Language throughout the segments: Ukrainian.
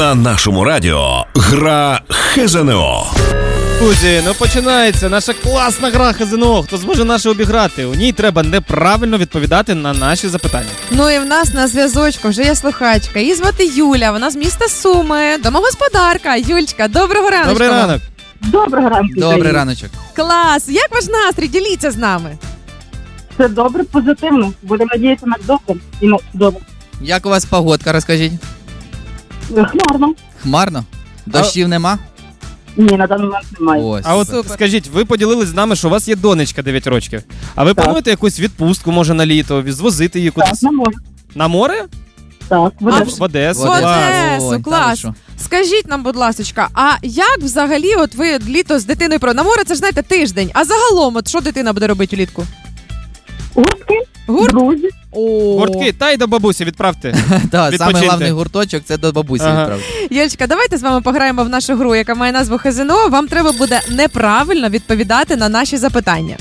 На нашому радіо гра Хезенео. Друзі, починається наша класна гра Хезенео. Хто зможе нашу обіграти? У ній треба неправильно відповідати на наші запитання. І в нас на зв'язочку вже є слухачка. Її звати Юля, вона з міста Суми. Домогосподарка. Юльчка, доброго ранку. Добрий ранок. Доброго ранку. Добрий раночок. Клас. Як ваш настрій? Діліться з нами. Все добре, позитивно. Будемо надіятися на добре і на добре. Як у вас погодка, розкажіть? Хмарно. Хмарно? Дощів нема? Ні, на даний момент немає. Ось. А от скажіть, ви поділились з нами, що у вас є донечка 9 років. А ви плануєте якусь відпустку, може, на літо, звозити її Так, кудись? не можу. На море? Так, В Одесу. В Одесу, Ой, клас. та ви Скажіть нам, будь ласочка, а як взагалі от ви літо з дитиною на море, це ж, знаєте, тиждень, а загалом, от що дитина буде робити влітку? Гуртки, друзі. Гуртки, та й до бабусі відправте. Так, Відпочиньте. саме головний гурточок – це до бабусі відправити. Юльчка, давайте з вами пограємо в нашу гру, яка має назву Хезенео. Вам треба буде неправильно відповідати на наші запитання.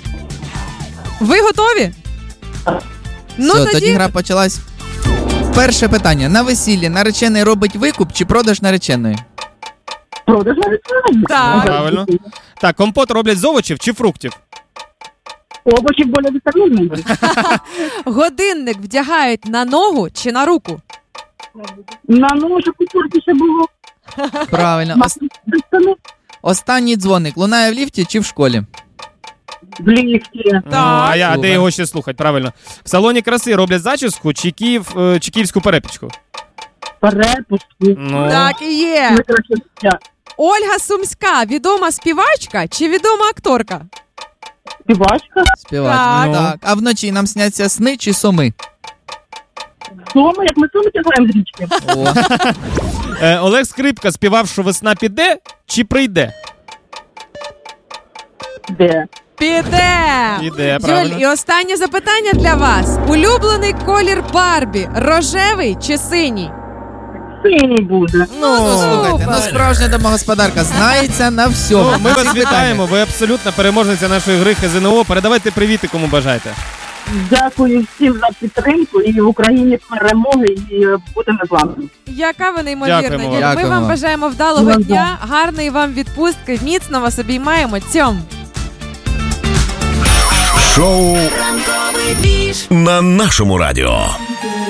Ви готові? Все, тоді гра почалась. Перше питання. На весіллі наречений робить викуп чи продаж нареченої? Продаж навіть. Так. Правильно. Так, компот роблять з овочів чи фруктів? Овочі більш вітамінні. Годинник вдягають на ногу чи на руку? На ножик у курці ще було. Правильно. Останній дзвоник лунає в ліфті чи в школі? В ліфті. А де Супер. його ще слухати? Правильно. В салоні краси роблять зачіску чи київську перепічку? Перепустки. Так і є. Найкраще життя. Ольга Сумська відома співачка чи відома акторка? Співачка. Співати. Так. Так. А вночі нам сняться сни чи соми? Сома, як ми соми тягаємо з річки. О. Олег Скрипка співав, що весна піде чи прийде? Де? Піде! Піде, правильно. Юль, і останнє запитання для вас. Улюблений колір Барбі – рожевий чи синій? Синій буде. Слухайте, справжня домогосподарка знається на всьому. Ми вас вітаємо, ви абсолютно переможниця нашої гри Хезенео. Передавайте привіти, кому бажаєте. Дякую всім за підтримку і в Україні перемоги і будемо з вами. Яка ви неймовірна, Дякуємо Юль. вам. Ми вам бажаємо вдалого дня, гарної вам відпустки, міцно вас обіймаємо. Цьом! Шоу на нашому радіо.